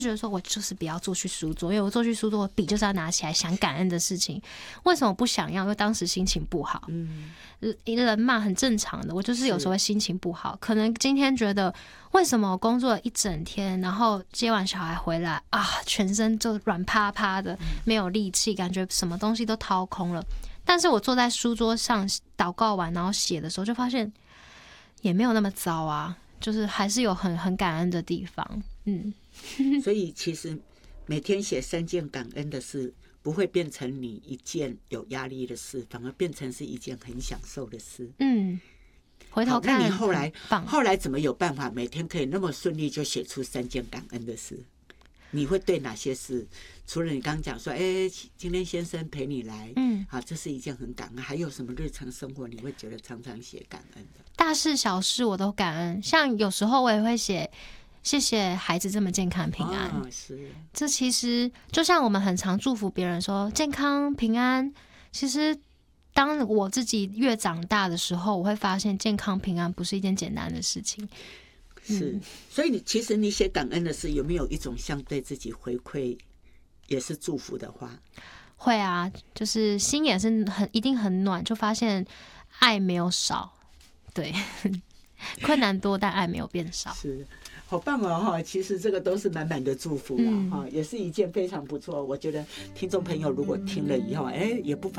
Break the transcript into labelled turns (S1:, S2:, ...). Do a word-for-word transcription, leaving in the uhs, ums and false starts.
S1: 觉得说我就是不要做去书桌，因为我做去书桌，我笔就是要拿起来想感恩的事情。为什么不想要？因为当时心情不好。嗯，人嘛很正常的，我就是有时候会心情不好，可能今天觉得为什么我工作了一整天，然后接完小孩回来啊，全身就软趴趴的，没有力气，感觉什么东西都掏空了。但是我坐在书桌上祷告完，然后写的时候，就发现也没有那么糟啊，就是还是有很很感恩的地方。嗯。
S2: 所以其实每天写三件感恩的事，不会变成你一件有压力的事，反而变成是一件很享受的事。嗯，
S1: 回头看，
S2: 那你后来后来怎么有办法每天可以那么顺利就写出三件感恩的事？你会对哪些事？除了你刚刚讲说，哎、欸，今天先生陪你来，嗯，好，这是一件很感恩。还有什么日常生活你会觉得常常写感恩的？
S1: 大事小事我都感恩，像有时候我也会写。谢谢孩子这么健康平安、
S2: 哦、是
S1: 这其实就像我们很常祝福别人说健康平安，其实当我自己越长大的时候，我会发现健康平安不是一件简单的事情。
S2: 是、嗯、所以你其实你写感恩的事，有没有一种像对自己回馈也是祝福的话？
S1: 会啊，就是心也是很一定很暖，就发现爱没有少，对困难多但爱没有变少。
S2: 是好棒哦！其实这个都是满满的祝福啦、嗯、也是一件非常不错。我觉得听众朋友如果听了以后，哎，也不妨